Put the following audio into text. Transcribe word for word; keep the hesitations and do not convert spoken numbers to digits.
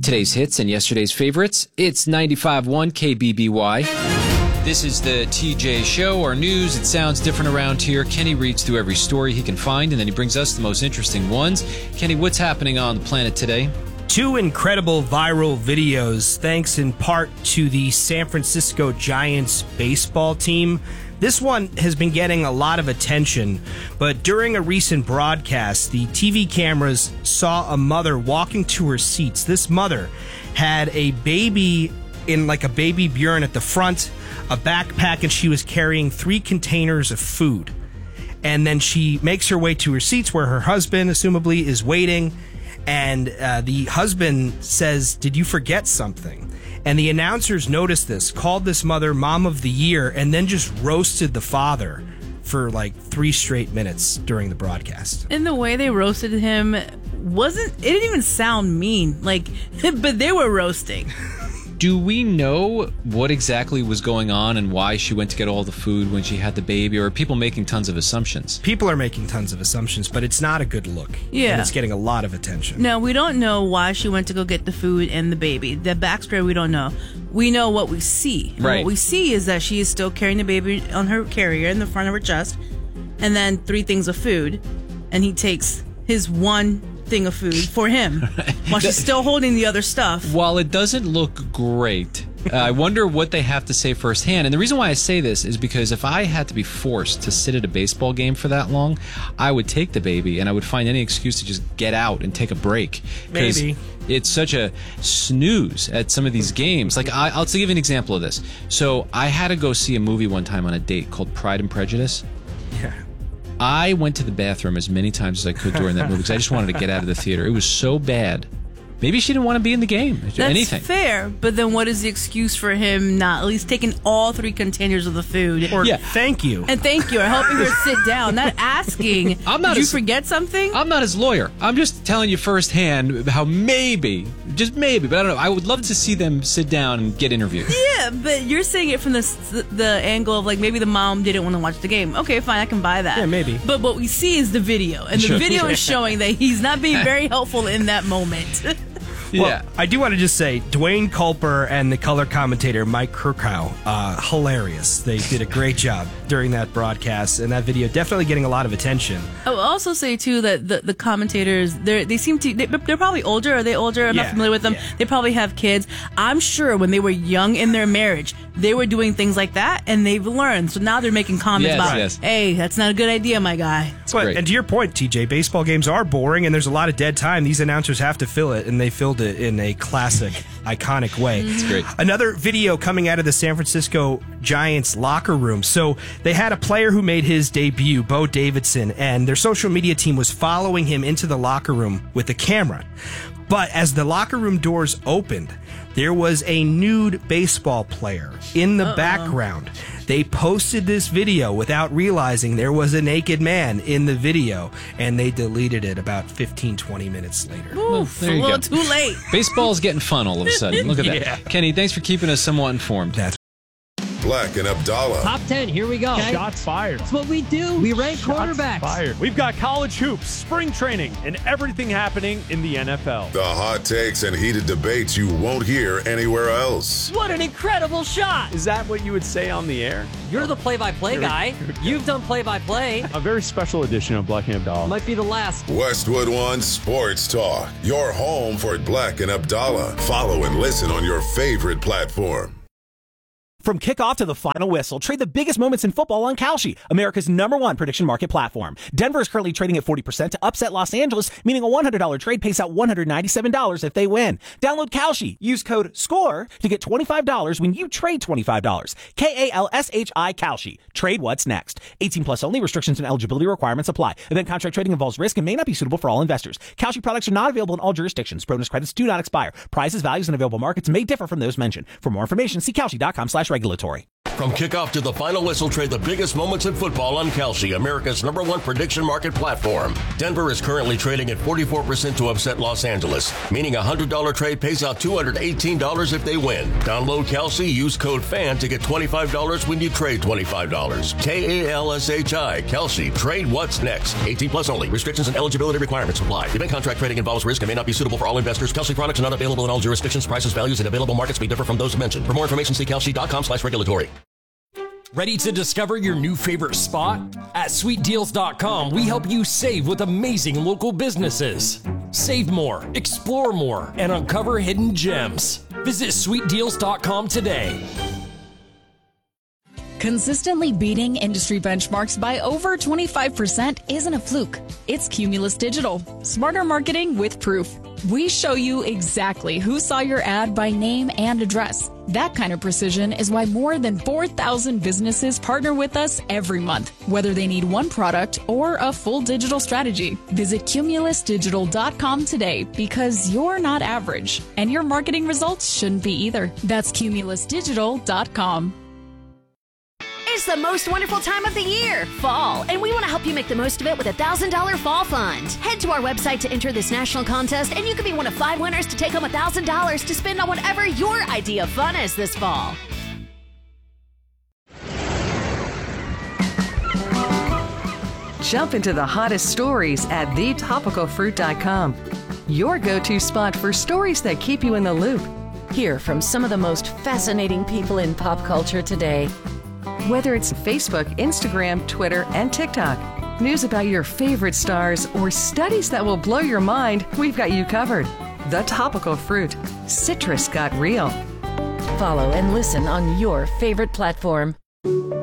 Today's hits and yesterday's favorites. It's ninety-five point one K B B Y. This is the T J Show, our news. It sounds different around here. Kenny reads through every story he can find, and then he brings us the most interesting ones. Kenny, what's happening on the planet today? Two incredible viral videos, thanks in part to the San Francisco Giants baseball team. This one has been getting a lot of attention, but during a recent broadcast, the T V cameras saw a mother walking to her seats. This mother had a baby in like a baby Bjorn at the front, a backpack, and she was carrying three containers of food. And then she makes her way to her seats where her husband, assumably, is waiting. And uh, the husband says, "Did you forget something?" And the announcers noticed this, called this mother Mom of the Year, and then just roasted the father for like three straight minutes during the broadcast. And the way they roasted him wasn't, it didn't even sound mean. Like, but they were roasting. Do we know what exactly was going on and why she went to get all the food when she had the baby, or are people making tons of assumptions? People are making tons of assumptions, but it's not a good look. Yeah. And it's getting a lot of attention. No, we don't know why she went to go get the food and the baby. The backstory, we don't know. We know what we see. And right. What we see is that she is still carrying the baby on her carrier in the front of her chest, and then three things of food, and he takes his one thing of food for him while she's still holding the other stuff. While it doesn't look great, uh, I wonder what they have to say firsthand. And the reason why I say this is because if I had to be forced to sit at a baseball game for that long, I would take the baby and I would find any excuse to just get out and take a break. Maybe. It's such a snooze at some of these games. Like, I, I'll give you an example of this. So I had to go see a movie one time on a date called Pride and Prejudice. Yeah. I went to the bathroom as many times as I could during that movie because I just wanted to get out of the theater. It was so bad. Maybe she didn't want to be in the game. That's Anything. fair, but then what is the excuse for him not at least taking all three containers of the food? Or Yeah. thank you. And thank you, or helping her sit down, not asking, I'm not did you as- forget something? I'm not his lawyer. I'm just telling you firsthand how maybe, just maybe, but I don't know. I would love to see them sit down and get interviewed. Yeah, but you're saying it from the the angle of like maybe the mom didn't want to watch the game. Okay, fine, I can buy that. Yeah, maybe. But what we see is the video, and Sure. the video is showing that he's not being very helpful in that moment. Well, Yeah. I do want to just say, Dwayne Culper and the color commentator, Mike Kirkhow, uh, hilarious. They did a great job during that broadcast, and that video definitely getting a lot of attention. I will also say, too, that the, the commentators, they're, they seem to, they, they're probably older. Are they older? I'm Yeah, not familiar with them. yeah. They probably have kids. I'm sure when they were young in their marriage, they were doing things like that, and they've learned. So now they're making comments Yes, about, yes. hey, that's not a good idea, my guy. But, great. and to your point, T J, baseball games are boring, and there's a lot of dead time. These announcers have to fill it, and they filled it in a classic, iconic way. It's great. Another video coming out of the San Francisco Giants locker room. So they had a player who made his debut, Bo Davidson, and their social media team was following him into the locker room with a camera. But as the locker room doors opened, there was a nude baseball player in the Uh-oh. background. They posted this video without realizing there was a naked man in the video, and they deleted it about fifteen, twenty minutes later. Oof, there a you little go. too late. Baseball's getting fun all of a sudden. Look at that. Yeah. Kenny, thanks for keeping us somewhat informed. That's Black and Abdallah. Top ten, here we go. Shots fired. That's what we do. We rank Shots quarterbacks. fired. We've got college hoops, spring training, and everything happening in the N F L. The hot takes and heated debates you won't hear anywhere else. What an incredible shot. Is that what you would say on the air? You're the play-by-play guy. You've done play-by-play. A very special edition of Black and Abdallah. Might be the last. Westwood One Sports Talk. Your home for Black and Abdallah. Follow and listen on your favorite platform. From kickoff to the final whistle, trade the biggest moments in football on Kalshi, America's number one prediction market platform. Denver is currently trading at forty percent to upset Los Angeles, meaning a one hundred dollars trade pays out one hundred ninety-seven dollars if they win. Download Kalshi. Use code SCORE to get twenty-five dollars when you trade twenty-five dollars. K A L S H I Kalshi. Trade what's next. eighteen plus only. Restrictions and eligibility requirements apply. Event contract trading involves risk and may not be suitable for all investors. Kalshi products are not available in all jurisdictions. Bonus credits do not expire. Prices, values, and available markets may differ from those mentioned. For more information, see Kalshi dot com slash regulatory. From kickoff to the final whistle, trade the biggest moments in football on Kalshi, America's number one prediction market platform. Denver is currently trading at forty-four percent to upset Los Angeles, meaning a one hundred dollars trade pays out two hundred eighteen dollars if they win. Download Kalshi, use code FAN to get twenty-five dollars when you trade twenty-five dollars. K A L S H I, Kalshi. Trade what's next. eighteen plus only. Restrictions and eligibility requirements apply. Event contract trading involves risk and may not be suitable for all investors. Kalshi products are not available in all jurisdictions. Prices, values, and available markets may differ from those mentioned. For more information, see kalshi.com slash regulatory. Ready to discover your new favorite spot? At sweet deals dot com, we help you save with amazing local businesses. Save more, explore more, and uncover hidden gems. Visit sweet deals dot com today. Consistently beating industry benchmarks by over twenty-five percent isn't a fluke. It's Cumulus Digital. Smarter marketing with proof. We show you exactly who saw your ad by name and address. That kind of precision is why more than four thousand businesses partner with us every month, whether they need one product or a full digital strategy. Visit cumulus digital dot com today because you're not average, and your marketing results shouldn't be either. That's cumulus digital dot com. It's the most wonderful time of the year, fall, and we want to help you make the most of it with a one thousand dollars Fall Fund. Head to our website to enter this national contest, and you can be one of five winners to take home one thousand dollars to spend on whatever your idea of fun is this fall. Jump into the hottest stories at the topical fruit dot com, your go-to spot for stories that keep you in the loop. Hear from some of the most fascinating people in pop culture today. Whether it's Facebook, Instagram, Twitter, and TikTok, news about your favorite stars, or studies that will blow your mind, we've got you covered. The Topical Fruit. Citrus got real. Follow and listen on your favorite platform.